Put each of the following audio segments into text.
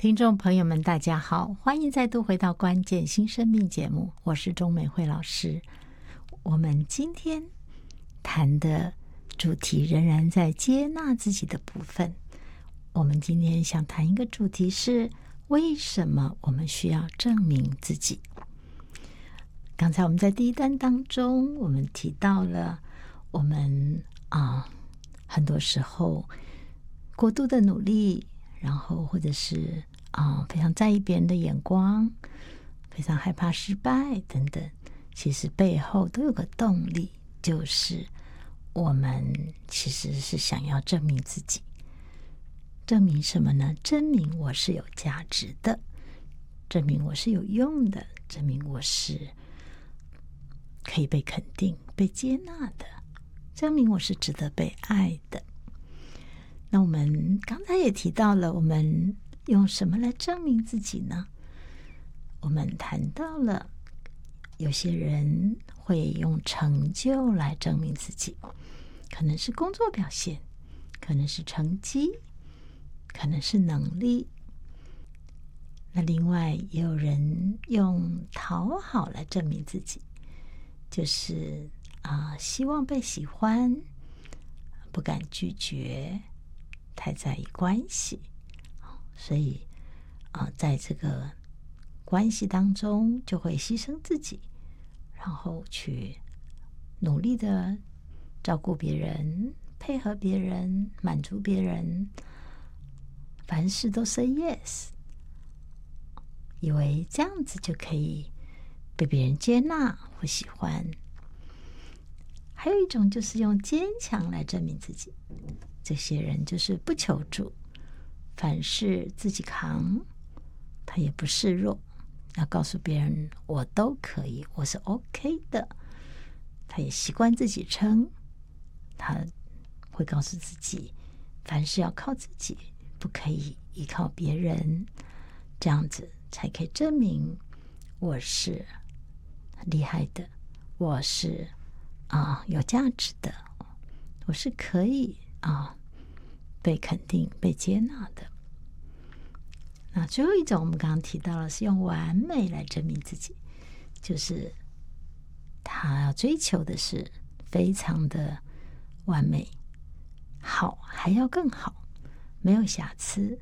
听众朋友们大家好，欢迎再度回到关键新生命节目，我是钟美惠老师。我们今天谈的主题仍然在接纳自己的部分。我们今天想谈一个主题是为什么我们需要证明自己。刚才我们在第一段当中我们提到了我们很多时候过度的努力，然后或者是非常在意别人的眼光，非常害怕失败等等，其实背后都有个动力，就是我们其实是想要证明自己。证明什么呢？证明我是有价值的，证明我是有用的，证明我是可以被肯定被接纳的，证明我是值得被爱的。那我们刚才也提到了，我们用什么来证明自己呢？我们谈到了有些人会用成就来证明自己，可能是工作表现，可能是成绩，可能是能力。那另外也有人用讨好来证明自己，就是希望被喜欢，不敢拒绝，太在意关系，所以在这个关系当中就会牺牲自己，然后去努力的照顾别人，配合别人，满足别人，凡事都 say yes， 以为这样子就可以被别人接纳或喜欢。还有一种就是用坚强来证明自己，这些人就是不求助，凡事自己扛，他也不示弱，要告诉别人我都可以，我是 OK 的。他也习惯自己撑，他会告诉自己凡事要靠自己，不可以依靠别人，这样子才可以证明我是厉害的，我是有价值的，我是可以被肯定被接纳的。那最后一种我们刚刚提到了是用完美来证明自己，就是他要追求的是非常的完美，好还要更好，没有瑕疵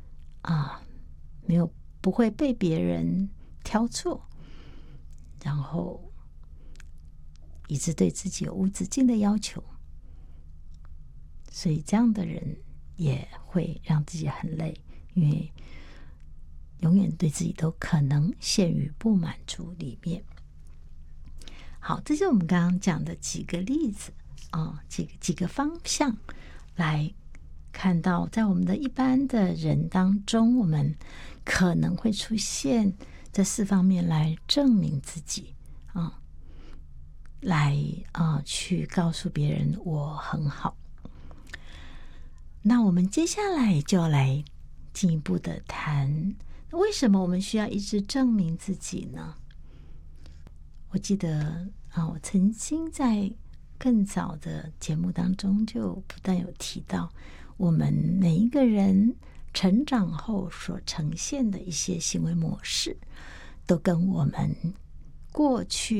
不会被别人挑错，然后一直对自己有无止境的要求，所以这样的人也会让自己很累，因为永远对自己都可能陷于不满足里面。好，这是我们刚刚讲的几个例子几个方向来看到在我们的一般的人当中，我们可能会出现这4方面来证明自己来去告诉别人我很好。那我们接下来就要来进一步的谈，为什么我们需要一直证明自己呢？我记得我曾经在更早的节目当中就不但有提到，我们每一个人成长后所呈现的一些行为模式，都跟我们过去